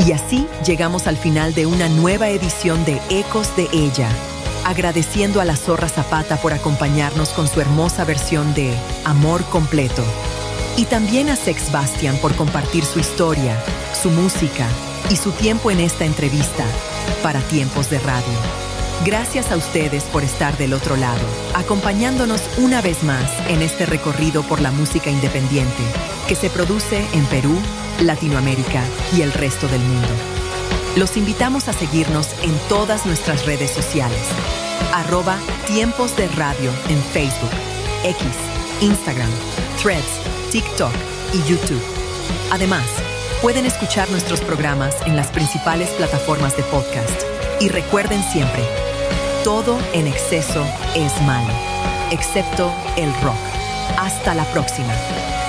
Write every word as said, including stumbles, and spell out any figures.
Y así llegamos al final de una nueva edición de Ecos de Ella, agradeciendo a la Zorra Zapata por acompañarnos con su hermosa versión de Amor Completo. Y también a Sex Bastian por compartir su historia, su música y su tiempo en esta entrevista para Tiempos de Radio. Gracias a ustedes por estar del otro lado, acompañándonos una vez más en este recorrido por la música independiente que se produce en Perú, Latinoamérica y el resto del mundo. Los invitamos a seguirnos en todas nuestras redes sociales. Arroba Tiempos de Radio en Facebook, X, Instagram, Threads, TikTok y YouTube. Además, pueden escuchar nuestros programas en las principales plataformas de podcast. Y recuerden siempre, todo en exceso es malo, excepto el rock. Hasta la próxima.